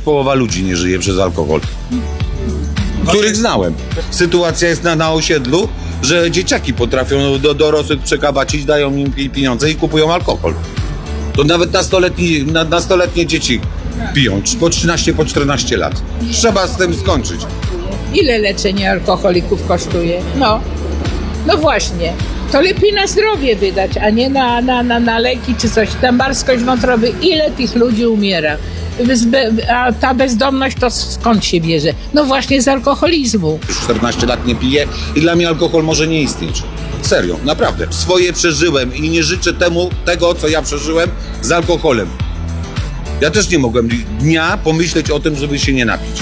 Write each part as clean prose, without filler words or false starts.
połowa ludzi nie żyje przez alkohol, których znałem. Sytuacja jest na osiedlu, że dzieciaki potrafią do dorosłych przekabacić, dają im pieniądze i kupują alkohol. To nawet nastoletnie dzieci piją, po 13, po 14 lat. Trzeba z tym skończyć. Ile leczenie alkoholików kosztuje? No właśnie. To lepiej na zdrowie wydać, a nie na leki czy coś. Tam barskość wątroby. Ile tych ludzi umiera? A ta bezdomność to skąd się bierze? No właśnie z alkoholizmu. Już 14 lat nie piję i dla mnie alkohol może nie istnieć. Serio, naprawdę. Swoje przeżyłem i nie życzę tego, co ja przeżyłem z alkoholem. Ja też nie mogłem dnia pomyśleć o tym, żeby się nie napić.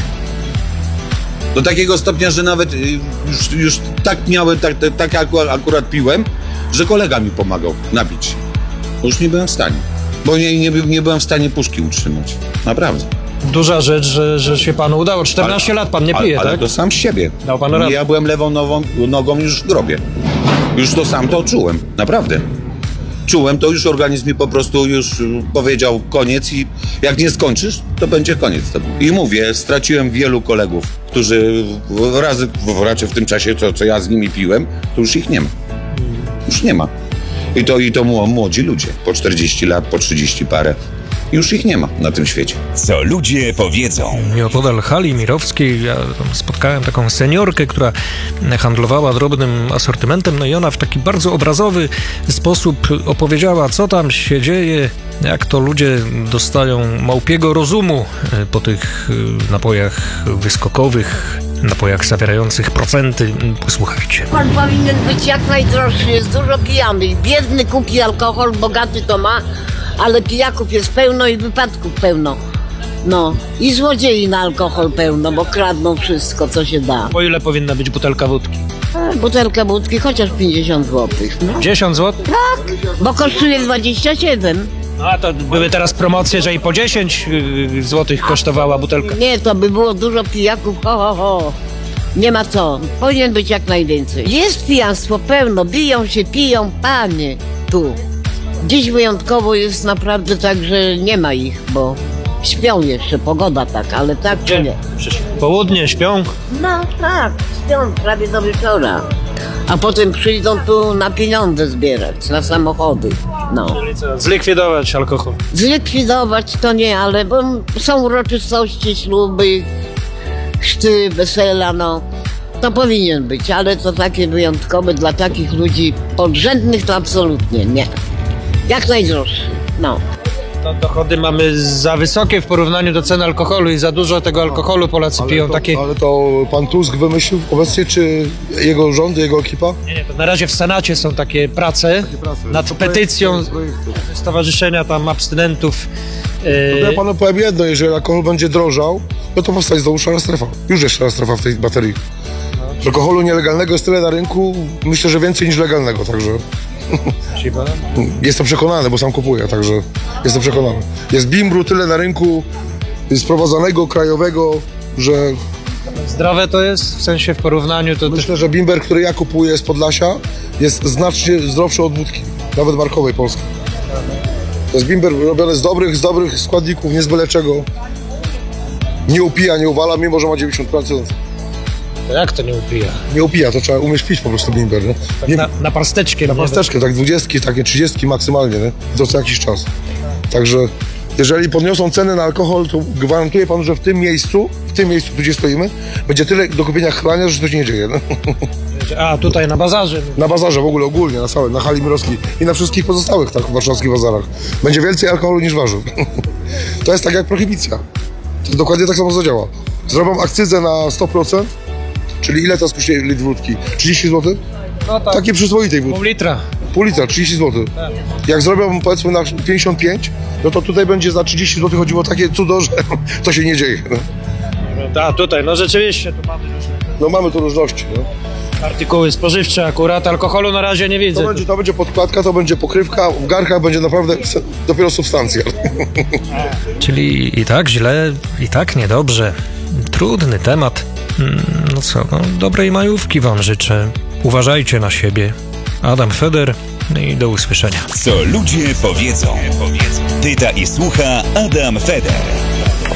Do takiego stopnia, że nawet już tak miałem, tak akurat piłem, że kolega mi pomagał napić się. Bo już nie byłem w stanie. Bo nie byłem w stanie puszki utrzymać. Naprawdę. Duża rzecz, że się panu udało. 14 lat pan nie pije, ale tak? to sam z siebie. Dał pan radę. Ja byłem lewą nogą już w grobie. Już to sam to czułem. Naprawdę. Czułem to, już organizm mi po prostu już powiedział koniec i jak nie skończysz, to będzie koniec. I mówię, straciłem wielu kolegów, którzy raczej w tym czasie, co ja z nimi piłem, to już ich nie ma. Już nie ma. I to młodzi ludzie, po 40 lat, po 30 parę. Już ich nie ma na tym świecie. Co ludzie powiedzą. Nieopodal hali mirowskiej ja spotkałem taką seniorkę, która handlowała drobnym asortymentem, no i ona w taki bardzo obrazowy sposób opowiedziała, co tam się dzieje, jak to ludzie dostają małpiego rozumu po tych napojach wyskokowych, napojach zawierających procenty. Posłuchajcie. Alkohol powinien być jak najdroższy, jest dużo pijanych. Biedny kupi alkohol, bogaty to ma, ale pijaków jest pełno i wypadków pełno. No i złodziei na alkohol pełno, bo kradną wszystko, co się da. Po ile powinna być butelka wódki? Butelka wódki chociaż 50 zł. No. 10 zł? Tak, bo kosztuje 27. No a to były teraz promocje, że i po 10 zł kosztowała butelka. Nie, to by było dużo pijaków, ho. Nie ma co, powinien być jak najwięcej. Jest pijanstwo pełno, biją się, piją, panie, tu. Dziś wyjątkowo jest naprawdę tak, że nie ma ich, bo śpią jeszcze, pogoda tak, ale tak czy nie. Południe śpią? No tak, śpią prawie do wieczora. A potem przyjdą tu na pieniądze zbierać, na samochody. No. Zlikwidować alkohol. Zlikwidować to nie, ale bo są uroczystości, śluby, chrzty, wesela, no. To powinien być, ale to takie wyjątkowe dla takich ludzi podrzędnych to absolutnie nie. Jak najdroższy, no. To dochody mamy za wysokie w porównaniu do cen alkoholu i za dużo tego alkoholu Polacy piją. Ale to pan Tusk wymyślił obecnie, czy jego rząd, jego ekipa? Nie, to na razie w Senacie są takie prace nad petycją stowarzyszenia tam abstynentów. Ja panu powiem jedno, jeżeli alkohol będzie drożał, no to powstać znowu szara strefa. Już jest szara strefa w tej baterii. Alkoholu nielegalnego jest tyle na rynku, myślę, że więcej niż legalnego, także... Jestem przekonany, bo sam kupuję, także jestem przekonany. Jest bimbru tyle na rynku sprowadzanego, krajowego, że... Zdrowe to jest? W sensie w porównaniu to... Myślę, że bimber, który ja kupuję z Podlasia, jest znacznie zdrowszy od wódki, nawet markowej polskiej. To jest bimber robiony z dobrych składników, nie z byle czego. Nie upija, nie uwala, mimo że ma 90%. To jak to nie upija? Nie upija, to trzeba umieć pić po prostu bimber, nie? Tak na parsteczkę. Na parsteczkę, tak 20, takie 30 maksymalnie, nie? To co jakiś czas. Także jeżeli podniosą ceny na alkohol, to gwarantuję panu, że w tym miejscu, tu gdzie stoimy, będzie tyle do kupienia chlania, że to się nie dzieje. No? A, tutaj na bazarze. Na bazarze w ogóle ogólnie, na hali mirowskiej i na wszystkich pozostałych tak warszawskich bazarach. Będzie więcej alkoholu niż warzyw. To jest tak jak prohibicja. To dokładnie tak samo zadziała. Zrobią akcyzę na 100%, czyli ile to kosztuje litr wódki? 30 zł? No tak. Takie przyzwoitej wódki. Pół litra, 30 zł. Tak. Jak zrobią powiedzmy na 55, no to tutaj będzie za 30 zł chodziło o takie cudo, że to się nie dzieje. No. A tutaj, no rzeczywiście, tu mamy różne. No mamy tu różności. No. Artykuły spożywcze akurat, alkoholu na razie nie widzę. To będzie podkładka, to będzie pokrywka, w garnkach będzie naprawdę dopiero substancja. Czyli i tak źle, i tak niedobrze. Trudny temat. No co, dobrej majówki wam życzę. Uważajcie na siebie. Adam Feder i do usłyszenia. Co ludzie powiedzą. Pyta i słucha Adam Feder.